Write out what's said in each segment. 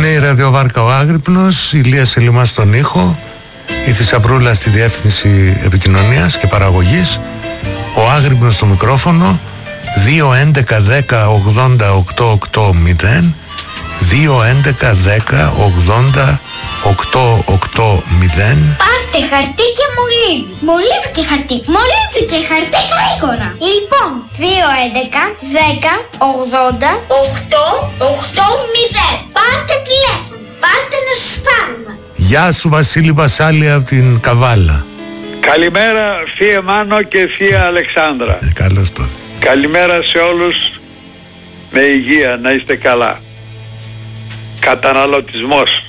η ραδιοβάρκα Ο Άγρυπνος, η Λία Σελιμά στον ήχο, η Θησαυρούλα στη διεύθυνση επικοινωνίας και παραγωγής, ο Άγρυπνος στο μικρόφωνο. 2-11-10-80-880 2-11-10-80-880. Πάρτε χαρτί και μολύβι. Μολύβι και χαρτί. Μολύβι και χαρτί γρήγορα. Λοιπόν, 2-11-10-80-880. Πάρτε τηλέφωνο. Πάρτε να σας πάρουμε. Γεια σου Βασίλη Βασάλη από την Καβάλα. Καλημέρα θεία Μάνο και θεία Αλεξάνδρα. Καλώς το. Καλημέρα σε όλους, με υγεία, να είστε καλά. Καταναλωτισμός,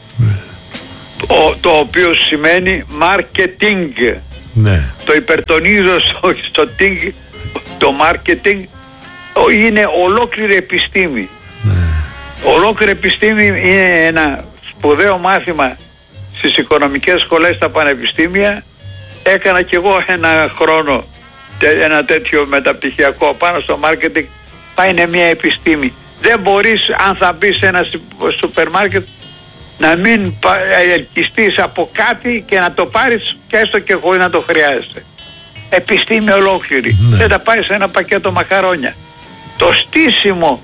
το οποίο σημαίνει marketing. Ναι. Το υπερτονίζω στο ting, το marketing είναι ολόκληρη επιστήμη. Ναι. Ολόκληρη επιστήμη είναι ένα σπουδαίο μάθημα στις οικονομικές σχολές στα πανεπιστήμια. Έκανα κι εγώ ένα χρόνο ένα τέτοιο μεταπτυχιακό πάνω στο marketing. Είναι μια επιστήμη. Δεν μπορείς, αν θα μπεις σε ένα σούπερ μάρκετ, να μην ελκυστείς από κάτι και να το πάρεις και έστω και χωρίς να το χρειάζεσαι. Επιστήμη ολόκληρη. Ναι. Δεν τα πάρεις σε ένα πακέτο μακαρόνια. Το στήσιμο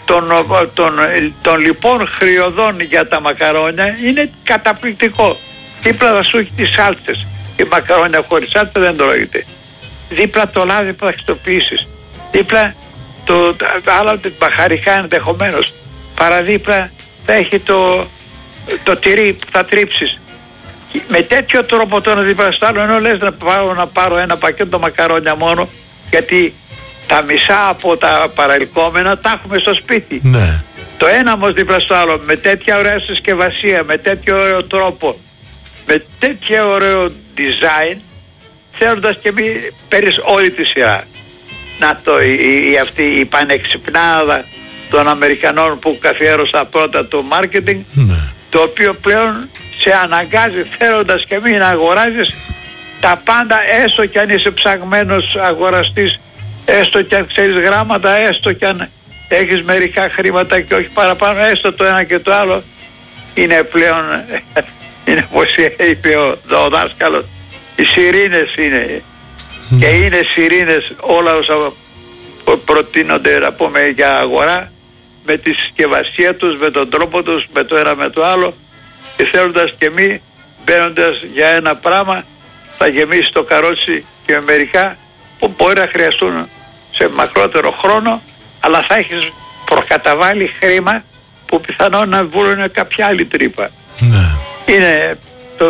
των λοιπόν χρειωδών για τα μακαρόνια είναι καταπληκτικό. Δίπλα θα σου έχει τις σάλτσες. Η μακαρόνια χωρίς σάλτσα δεν τρώγεται. Δίπλα το λάδι που θα χρησιμοποιήσεις. Δίπλα τα άλλα μπαχαρικά ενδεχομένως. Παραδίπλα θα έχει το τυρί που θα τρίψεις. Με τέτοιο τρόπο το ένα δίπλα στο άλλο, ενώ λες να πάρω ένα πακέτο μακαρόνια μόνο, γιατί τα μισά από τα παρελκόμενα τα έχουμε στο σπίτι. Ναι. Το ένα όμως δίπλα στο άλλο, με τέτοια ωραία συσκευασία, με τέτοιο ωραίο τρόπο, με τέτοιο ωραίο design, θέλοντας και μη παίρνεις όλη τη σειρά. Να αυτή η πανεξυπνάδα των Αμερικανών που καθιέρωσαν πρώτα το marketing, Ναι. το οποίο πλέον σε αναγκάζει θέλοντας και μη να αγοράζεις τα πάντα, έστω κι αν είσαι ψαγμένος αγοραστής, έστω κι αν ξέρεις γράμματα, έστω κι αν έχεις μερικά χρήματα και όχι παραπάνω, έστω το ένα και το άλλο. Είναι πλέον, είναι όπως είπε ο δάσκαλος, οι σιρήνες είναι. Και είναι σιρήνες όλα όσα προτείνονται, να πούμε, για αγορά, με τη συσκευασία τους, με τον τρόπο τους, με το ένα με το άλλο, και θέλοντας και μη, μπαίνοντας για ένα πράγμα, θα γεμίσει το καρότσι και με μερικά που μπορεί να χρειαστούν σε μακρότερο χρόνο, αλλά θα έχεις προκαταβάλει χρήμα που πιθανόν να βγουν κάποια άλλη τρύπα. Ναι. Είναι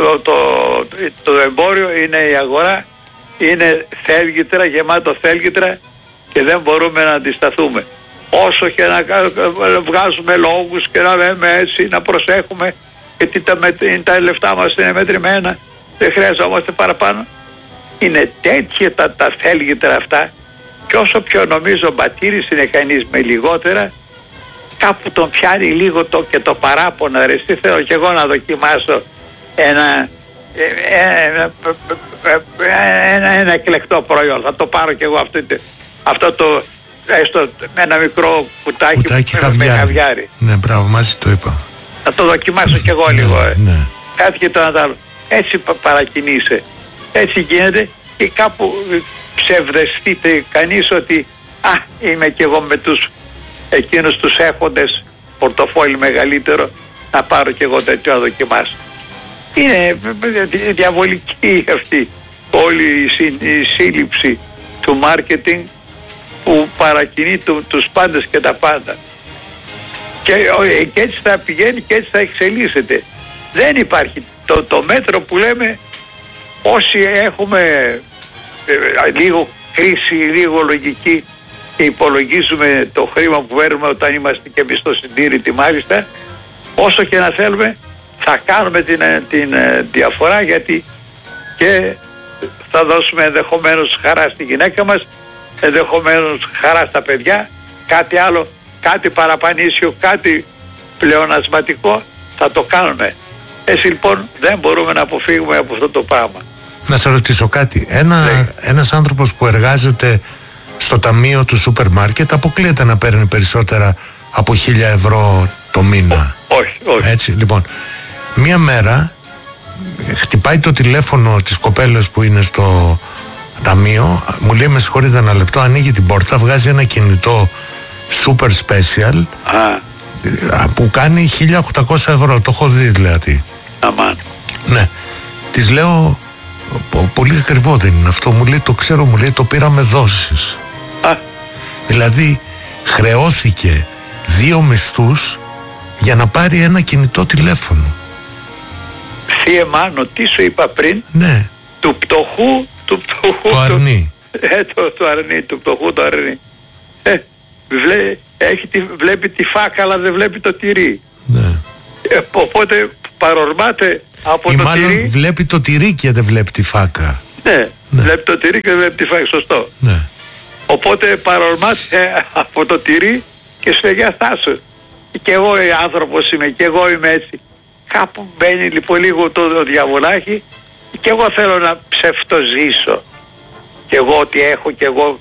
το εμπόριο, είναι η αγορά, είναι θέλγητρα, γεμάτο θέλγητρα, και δεν μπορούμε να αντισταθούμε. Όσο και να βγάζουμε λόγους και να λέμε έτσι, να προσέχουμε, γιατί τα λεφτά μας είναι μετρημένα, δεν χρειαζόμαστε παραπάνω. Είναι τέτοια τα θέλγητρα αυτά, και όσο πιο νομίζω μπατήρης είναι κανείς με λιγότερα, κάπου τον πιάνει λίγο και το παράπονο, ρε, τι θέλω κι εγώ να δοκιμάσω ένα εκλεκτό προϊόν, θα το πάρω κι εγώ αυτό το, έστω ένα μικρό κουτάκι με χαβιάρι. Ναι, μπράβο, μαζί το είπα. Θα το δοκιμάσω κι εγώ λίγο. Ναι. Κάτι και το άλλο. Έτσι παρακινείσαι. Έτσι γίνεται, και κάπου ψευδεστείτε κανείς ότι είμαι κι εγώ με εκείνους τους έχοντες πορτοφόλι μεγαλύτερο, να πάρω κι εγώ τέτοιο να δοκιμάσω. Είναι διαβολική αυτή όλη η σύλληψη του marketing που παρακινεί τους πάντες και τα πάντα. Και έτσι θα πηγαίνει και έτσι θα εξελίσσεται. Δεν υπάρχει το μέτρο που λέμε, όσοι έχουμε λίγο κρίση, λίγο λογική, και υπολογίζουμε το χρήμα που παίρνουμε όταν είμαστε και εμείς στο συντήρητη μάλιστα, όσο και να θέλουμε θα κάνουμε την διαφορά, γιατί και θα δώσουμε ενδεχομένως χαρά στη γυναίκα μας, ενδεχομένως χαρά στα παιδιά, κάτι άλλο, κάτι παραπανήσιο, κάτι πλεονασματικό θα το κάνουμε. Έτσι λοιπόν δεν μπορούμε να αποφύγουμε από αυτό το πράγμα. Να σε ρωτήσω κάτι. Ένας άνθρωπος που εργάζεται στο ταμείο του σούπερ μάρκετ αποκλείεται να παίρνει περισσότερα από 1.000 ευρώ το μήνα? Όχι, Όχι. Έτσι, λοιπόν, μία μέρα χτυπάει το τηλέφωνο της κοπέλας που είναι στο ταμείο, μου λέει με συγχωρείτε ένα λεπτό, ανοίγει την πόρτα, βγάζει ένα κινητό super special που κάνει 1.800 ευρώ, το έχω δει δηλαδή. Αμάν. Ναι, της λέω πολύ ακριβό δεν είναι αυτό, μου λέει το ξέρω, μου λέει το πήρα με δόσεις. Δηλαδή χρεώθηκε 2 μισθούς για να πάρει ένα κινητό τηλέφωνο. Θύε Μάνο, τι σου είπα πριν? Ναι. Του πτωχού το αρνί. Το αρνί, του πτωχού το αρνί. Βλέπει τη φάκα αλλά δεν βλέπει το τυρί. Ναι. Οπότε παρορμάται από ή το μάλλον τυρί. Βλέπει το τυρί και δεν βλέπει τη φάκα. Ναι, βλέπει το τυρί και δεν βλέπει τη φάκα, σωστό. Ναι. Οπότε παρορμάται από το τυρί και σου λέει για Θάσο. Και εγώ άνθρωπος είμαι και εγώ είμαι έτσι. Κάπου μπαίνει λοιπόν λίγο το διαβολάκι και εγώ θέλω να ψευτοζήσω. Και εγώ ότι έχω και εγώ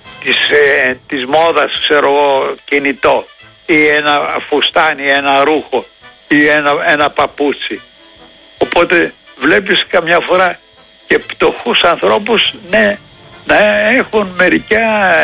της μόδας ξέρω εγώ κινητό ή ένα φουστάνι, ένα ρούχο ή ένα παπούτσι. Οπότε βλέπεις καμιά φορά και πτωχούς ανθρώπους να έχουν μερικά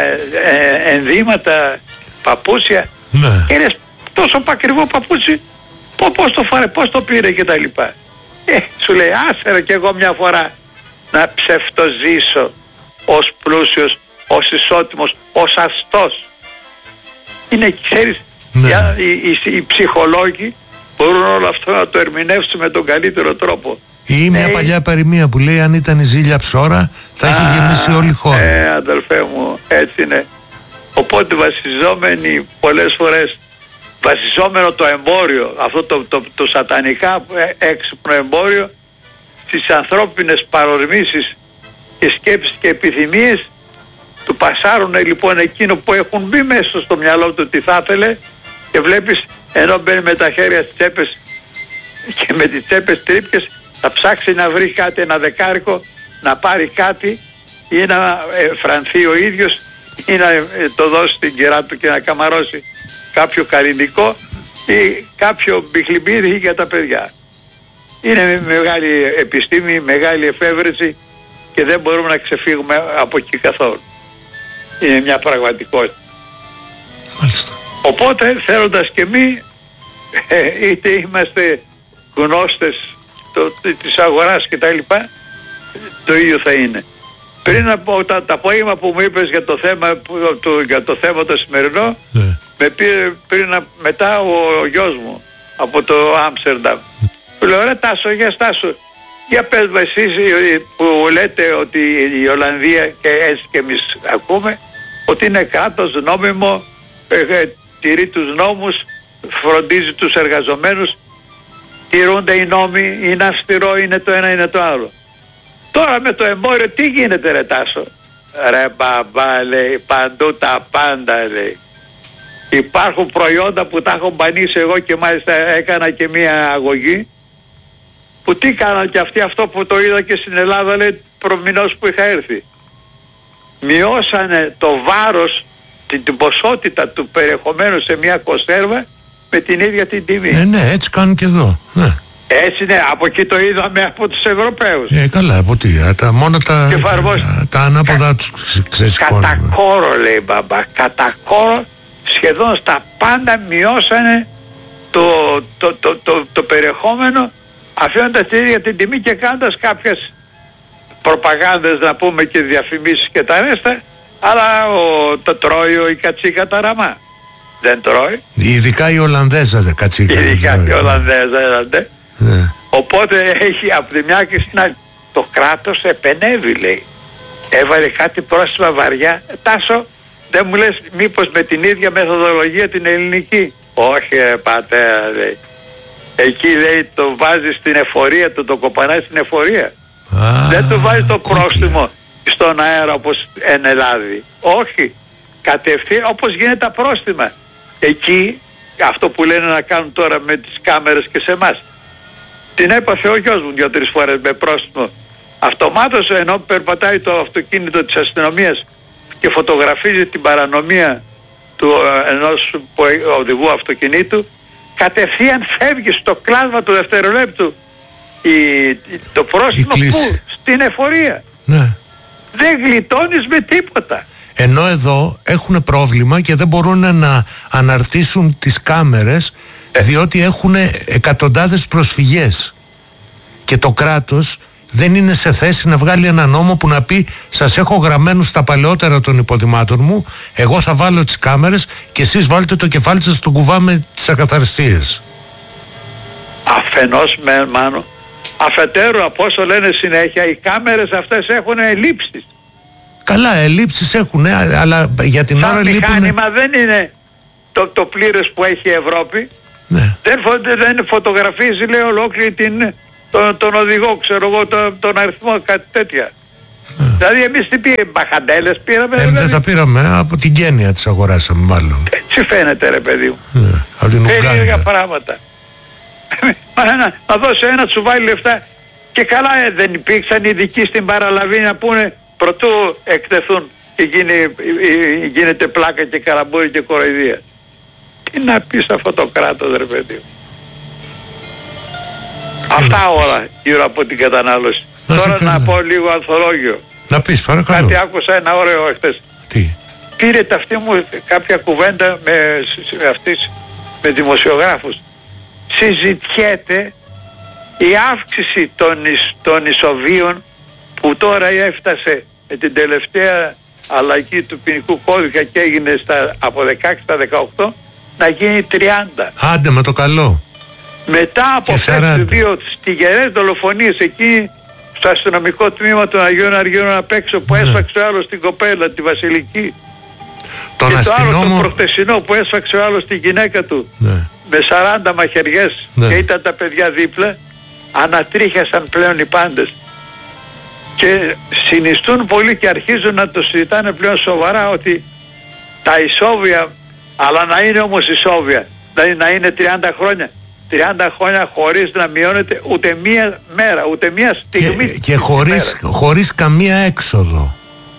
ενδύματα, παπούτσια, ναι. Και λες τόσο ακριβό παπούτσι πώς το φάρε, πώς το πήρε και τα λοιπά. Σου λέει άσερα και εγώ μια φορά να ψευτοζήσω ως πλούσιος, ως ισότιμος, ως αστός. Είναι, ξέρεις, ναι. Οι ψυχολόγοι μπορούν όλο αυτό να το ερμηνεύσουν με τον καλύτερο τρόπο. Ή μια παλιά παροιμία που λέει αν ήταν η ζήλια ψώρα θα είχε γεμίσει όλη η χώρα. Αδελφέ μου, έτσι είναι. Οπότε βασιζόμενοι πολλές φορές, βασιζόμενο το εμπόριο, αυτό το σατανικά έξυπνο εμπόριο, στις ανθρώπινες παρορμήσεις και σκέψεις και επιθυμίες, του πασάρουν λοιπόν εκείνο που έχουν μπει μέσα στο μυαλό του τι θα ήθελε και βλέπεις ενώ μπαίνει με τα χέρια στις τσέπες και με τις τσέπες τρύπκες θα ψάξει να βρει κάτι, ένα δεκάρικο, να πάρει κάτι ή να φρανθεί ο ίδιος ή να το δώσει στην κυρά του και να καμαρώσει κάποιο καλλινικό ή κάποιο μπιχλιμπίδι για τα παιδιά. Είναι μεγάλη επιστήμη, μεγάλη εφεύρεση και δεν μπορούμε να ξεφύγουμε από εκεί καθόλου. Είναι μια πραγματικότητα. Μάλιστα. Οπότε θέλοντας και εμείς είτε είμαστε γνώστες της αγοράς και τα λοιπά, το ίδιο θα είναι. Πριν από τα απόγευμα που μου είπες για το θέμα το σημερινό, ναι. Με πήρε μετά ο γιος μου από το Άμστερνταμ. Του λέω ρε Τάσο, για Στάσο, για πες μου εσείς που λέτε ότι η Ολλανδία και έτσι και εμείς ακούμε ότι είναι κράτος νόμιμο, τηρεί τους νόμους, φροντίζει τους εργαζομένους, τηρούνται οι νόμοι, είναι αυστηρό, είναι το ένα, είναι το άλλο. Τώρα με το εμπόριο τι γίνεται ρε Τάσο? Ρε μπαμπά λέει, παντού τα πάντα λέει. Υπάρχουν προϊόντα που τα έχω μπανίσει εγώ και μάλιστα έκανα και μία αγωγή που τι κάναν και αυτοί, αυτό που το είδα και στην Ελλάδα λέει προμηνός που είχα έρθει. Μειώσανε το βάρος, την ποσότητα του περιεχομένου σε μια κονσέρβα με την ίδια την τιμή. Ναι, έτσι κάνουν και εδώ. Ναι. Έτσι ναι, από εκεί το είδαμε από τους Ευρωπαίους. Καλά, από τι, μόνο τα ανάποδα τους ξεσηκώνουν. Κατά κόρο λέει μπαμπά, κατά κόρο σχεδόν στα πάντα μειώσανε το περιεχόμενο, αφήνοντας την ίδια την τιμή και κάνοντας κάποιες προπαγάνδες να πούμε και διαφημίσεις και τα ρέστα, αλλά το τρώει η κατσίκα τα ραμά. Δεν τρώει. Ειδικά η Ολλανδέζα κατσίκα. Ειδικά η Ολλανδέζα, ναι. Οπότε έχει από τη μια και στην άλλη. Το κράτος επενεύει λέει. Έβαλε κάτι πρόστιμα βαριά. Τάσο, δεν μου λες μήπως με την ίδια μεθοδολογία την ελληνική? Όχι πατέρα λέει. Εκεί λέει το βάζει στην εφορία του, το κοπανάει στην εφορία. Δεν του βάζει το πρόστιμο στον αέρα όπως εν Ελλάδη. Όχι. Κατευθείαν όπως γίνεται τα πρόστιμα. Εκεί αυτό που λένε να κάνουν τώρα με τις κάμερες και σε εμάς. Την έπαθε ο γιος μου 2-3 φορές με πρόστιμο. Αυτομάτως ενώ περπατάει το αυτοκίνητο της αστυνομίας και φωτογραφίζει την παρανομία του ενός οδηγού αυτοκινήτου, κατευθείαν φεύγει στο κλάσμα του δευτερολέπτου το πρόσημο που στην εφορία. Ναι. Δεν γλιτώνεις με τίποτα. Ενώ εδώ έχουν πρόβλημα και δεν μπορούν να αναρτήσουν τις κάμερες διότι έχουν εκατοντάδες προσφυγές και το κράτος δεν είναι σε θέση να βγάλει ένα νόμο που να πει σας έχω γραμμένους στα παλαιότερα των υποδημάτων μου, εγώ θα βάλω τις κάμερες και εσείς βάλετε το κεφάλι σας στον κουβά με τις ακαθαριστίες. Αφενός Μάνο, αφετέρου από όσο λένε συνέχεια οι κάμερες αυτές έχουν ελλείψεις. Καλά, ελλείψεις έχουν, αλλά για την ώρα λείπουν. Σαν μηχάνημα δεν είναι το πλήρες που έχει η Ευρώπη. Ναι. Δεν φωτογραφίζει, λέει, ολόκληρη τον οδηγό, ξέρω εγώ, τον αριθμό, κάτι τέτοια. Δηλαδή εμείς τι πήραμε, μπαχαντέλες πήραμε. Δεν τα πήραμε, από την Κένια τις αγοράσαμε μάλλον. Έτσι φαίνεται, ρε παιδί μου. Από την Ουγκάντα. Περίεργα πράγματα. Να δώσει ένα τσουβάλι λεφτά και καλά δεν υπήρξαν ειδικοί στην παραλαβή να πούνε προτού εκτεθούν και γίνεται πλάκα και καραμπούρι και κοροϊδία. Τι να πεις αυτό το κράτος, ρε παιδί μου. Αυτά όλα γύρω από την κατανάλωση. Τώρα να πω λίγο ανθολόγιο. Να πεις, παρακαλώ. Κάτι άκουσα ένα ωραίο εχθές. Τι? Πήρε ταυτή μου κάποια κουβέντα με δημοσιογράφους. Συζητιέται η αύξηση των ισοβίων που τώρα έφτασε με την τελευταία αλλαγή του ποινικού κώδικα και έγινε από 16 στα 18 να γίνει 30. Άντε με το καλό. Μετά από αυτές τις δύο στιγερές δολοφονίες εκεί στο αστυνομικό τμήμα των Αγίων Αργύρων απ' έξω που έσφαξε ο άλλος την κοπέλα, τη Βασιλική, τον και αστυνόμο... το άλλο το προχτεσινό που έσφαξε ο άλλος την γυναίκα του με 40 μαχαιριές και ήταν τα παιδιά δίπλα, ανατρίχιασαν πλέον οι πάντες και συνιστούν πολύ και αρχίζουν να το συζητάνε πλέον σοβαρά ότι τα ισόβια, αλλά να είναι όμως ισόβια, δηλαδή να είναι 30 χρόνια χωρίς να μειώνεται ούτε μία μέρα, ούτε μία στιγμή και χωρίς καμία έξοδο.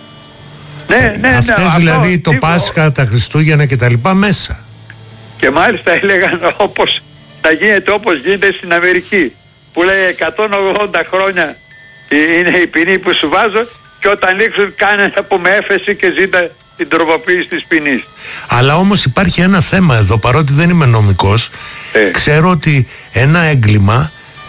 Ναι, αυτές δηλαδή το Πάσχα, τα Χριστούγεννα και τα λοιπά μέσα. Και μάλιστα έλεγαν να γίνεται όπως γίνεται στην Αμερική που λέει 180 χρόνια είναι η ποινή που σου βάζω και όταν λήξουν κάνε από με έφεση και ζήτα την τροποποίηση της ποινής. Αλλά όμως υπάρχει ένα θέμα εδώ, παρότι δεν είμαι νομικός, ξέρω ότι ένα έγκλημα,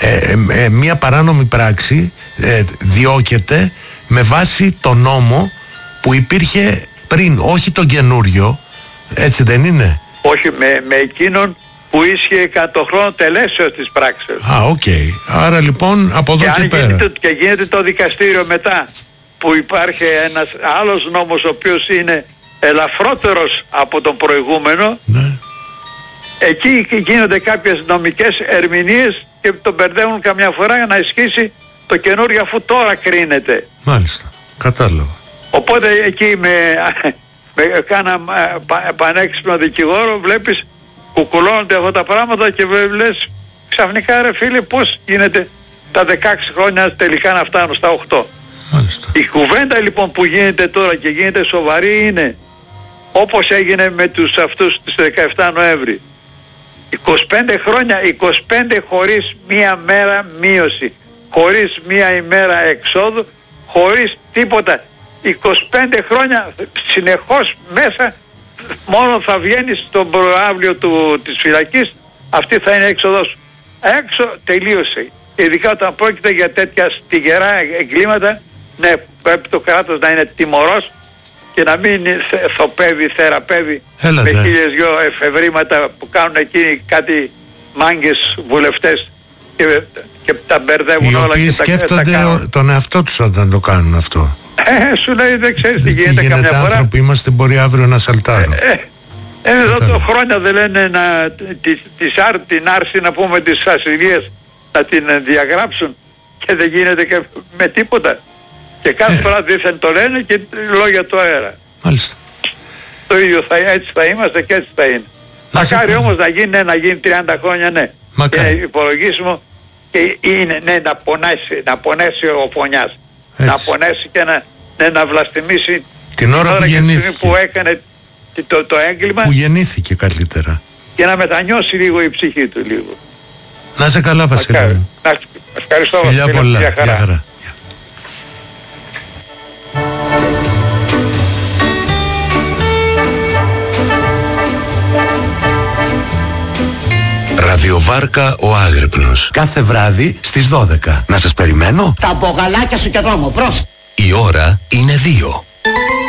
μια παράνομη πράξη διώκεται με βάση το νόμο που υπήρχε πριν, όχι το καινούριο, έτσι δεν είναι? Όχι, με εκείνον που ίσχυε 100 χρόνο τελέσεως της πράξεως. Οκ. Άρα λοιπόν από εδώ και πέρα. Και γίνεται το δικαστήριο μετά που υπάρχει ένας άλλος νόμος ο οποίος είναι ελαφρότερος από τον προηγούμενο. Ναι. Εκεί γίνονται κάποιες νομικές ερμηνείες και τον μπερδεύουν καμιά φορά για να ισχύσει το καινούριο αφού τώρα κρίνεται. Μάλιστα, κατάλαβα. Οπότε εκεί με κάνα πανέξυπνο δικηγόρο βλέπεις κουκουλώνονται αυτά τα πράγματα και λες ξαφνικά ρε φίλε πώς γίνεται τα 16 χρόνια τελικά να φτάνουν στα 8. Μάλιστα. Η κουβέντα λοιπόν που γίνεται τώρα και γίνεται σοβαρή είναι όπως έγινε με τους αυτούς τις 17 Νοέμβρη. 25 χρόνια, 25 χωρίς μία μέρα μείωση, χωρίς μία ημέρα εξόδου, χωρίς τίποτα. 25 χρόνια συνεχώς μέσα μόνο θα βγαίνεις στον προάβλιο της φυλακής, αυτή θα είναι έξοδος. Έξω τελείωσε. Ειδικά όταν πρόκειται για τέτοια στιγερά εγκλήματα, ναι, πρέπει το κράτος να είναι τιμωρός και να μην θοπεύει, θεραπεύει με χίλιες δυο εφευρήματα που κάνουν εκείνοι κάτι μάγκες βουλευτές και τα μπερδεύουν όλα. Οι οποίοι σκέφτονται τον εαυτό τους όταν το κάνουν αυτό. Σου λέει δεν ξέρεις τι γίνεται καμιά φορά. Άνθρωποι είμαστε, μπορεί αύριο να σαλτάρουν. Εδώ το χρόνια δεν λένε την άρση να πούμε της ασυλίας να την διαγράψουν και δεν γίνεται και με τίποτα. Και κάθε φορά δήθεν το λένε και λόγια του αέρα. Μάλιστα. Το ίδιο έτσι θα είμαστε και έτσι θα είναι. Μακάρι όμως να γίνει 30 χρόνια, ναι. Είναι υπολογίσιμο και είναι να πονέσει ο φωνιάς. Έτσι. Να πονέσει και να βλαστημίσει την ώρα που γεννήθηκε. Που έκανε το έγκλημα. Που γεννήθηκε καλύτερα. και να μετανιώσει λίγο η ψυχή του λίγο. Να σε καλά, Βασίλη μου. Ευχαριστώ. Φιλιά πολλά. Γεια χαρά. Ραδιοβάρκα ο Άγρυπνος. Κάθε βράδυ στις 12. Να σας περιμένω. Τα μπογαλάκια σου και δρόμο, μπρος. Η ώρα είναι 2.